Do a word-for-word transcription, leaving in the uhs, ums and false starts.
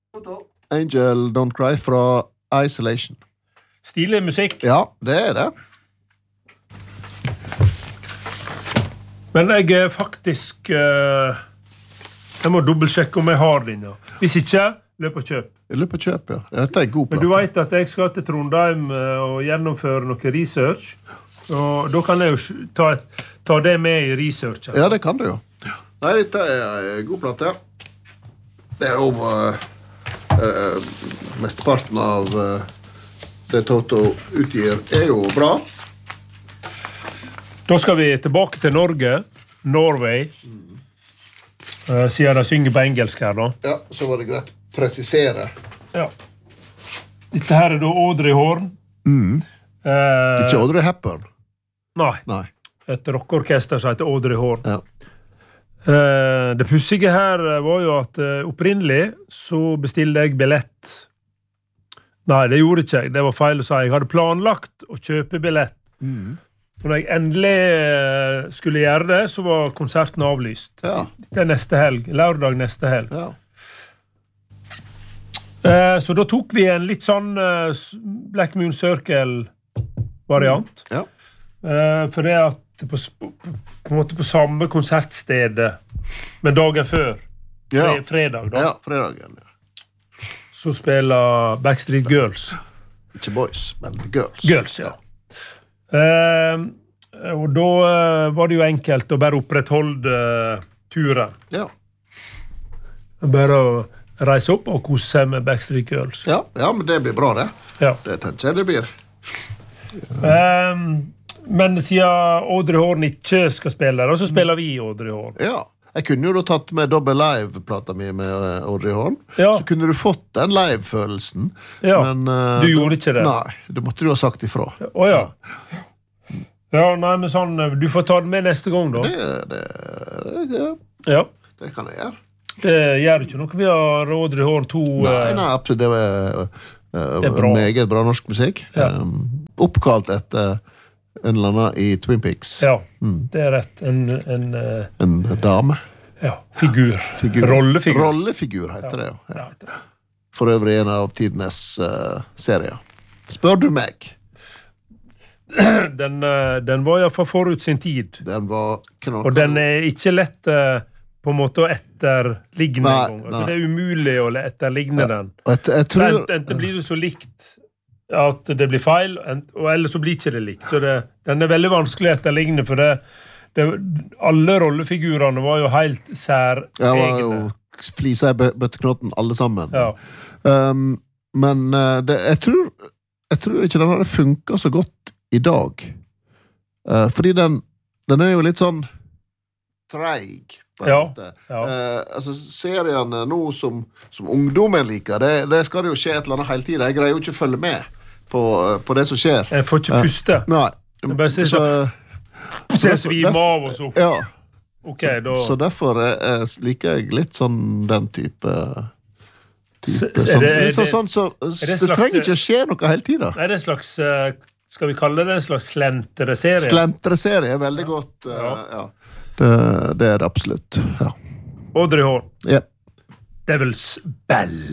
Angel Don't Cry fra Isolation. Stilig musikk. Ja, det er det. Men jeg er faktisk... Uh, jeg må dobbeltsjekke om jeg har den. Ja. Hvis ikke, løp og kjøp. Løp og kjøp, ja. Dette er god plate. Men du vet at jeg skal til Trondheim uh, og gjennomføre noe research. Og da kan jeg jo ta, et, ta det med i researchen. Ja, det kan du jo. Nei, dette er god plate. Det er jo uh, uh, mesteparten av uh, det Toto utgir er jo bra. Da skal vi tilbake til Norge, Norway, uh, siden de synger på engelsk her da. Ja, så var det greit å presisere. Ja. Dette her er da Audrey Horne. Mm. Uh, det er ikke Audrey Hepburn. Nei. Nei. Et rockorkester som heter Audrey Horne. Ja. Uh, det pussige her var jo at uh, opprinnelig så bestilte jeg billett. Nei, det gjorde ikke jeg. Det var feil å si. Jeg hadde planlagt å kjøpe billett. Mm. Og når jeg endelig uh, skulle gjøre det, så var konserten avlyst. Ja. Det er neste helg. Lørdag neste helg. Ja. Uh, så da tok vi en litt sånn uh, Black Moon Circle-variant. Mm. Ja. Uh, for det at på, på, på en måte på samme konsertstedet, men dagen før, ja. fre, fredag da, ja, fredagen, ja. så spiller Backstreet Girls. Ikke boys, men girls. Girls, ja. ja. Uh, og da uh, var det jo enkelt å bare opprettholde uh, turen. Ja. Bare å reise opp og kose seg med Backstreet Girls. Ja, ja, men det blir bra det. Ja. Det tenker jeg det blir. Um, men siden Audrey Horne ikke skal spille der, så spiller vi Audrey Horne. Ja, jeg kunne jo da tatt med Double Live-plata mi med Audrey Horne. Ja. Så kunne du fått den live-følelsen. Ja, men, uh, du gjorde ikke det. Nei, det måtte du ha sagt ifra. Åja. Ja. Ja, nei, men sånn, du får ta det med neste gang da. Det, det, det, ja. det kan jeg gjøre. Det gjør ikke noe. Vi har Audrey Horne to... Nei, nei, absolutt. Det var uh, det er bra. meget bra norsk musikk. Ja. Um, oppkalt etter en eller annen i Twin Peaks. Ja, mm. det er rett. En, en, uh, en dame. Ja, figur. figur. Rollefigur. Rollefigur heter ja. det, ja. ja. For øvrig en av tidenes uh, serier. Spør du meg? Den, uh, den var i hvert fall forut sin tid. Den var knall. Og den er ikke lett uh, på en måte å etterligne nei, en gang. Altså, det er umulig å etterligne ja. den. Jeg, jeg tror... Enten, enten blir det så likt at det blir feil, og eller så blir ikke det likt. Så det, den er veldig vanskelig å etterligne, for det, det, alle rollefigurene var jo helt særegne. Ja, var jo flisa i bøtteknotten alle sammen. Ja. Um, men uh, det, jeg, tror, jeg tror ikke den hadde funket så godt i dag. Uh, fordi den, den er jo litt sånn treig. Ja, ja. Uh, altså seriene nå som, som ungdommen liker, det, det skal det jo skje et eller annet hele tiden. Jeg greier jo ikke å følge med på, på det som skjer. Jeg får ikke puste. Uh, nei. Jeg bare ser så, så svim av og så. Ja. Okay, da. Så, så derfor er, liker jeg litt sånn den type... type så, sånn, er det, er litt sånn, det, sånn så, det, det slags, trenger ikke å skje noe hele tiden. Er det en slags... Skal vi kalle det en slags slentere-serie? Slentere-serie er veldig ja. godt... Uh, ja. ja. Det, det er det absolutt, ja. Audrey Horne. Ja. Devil's Bell.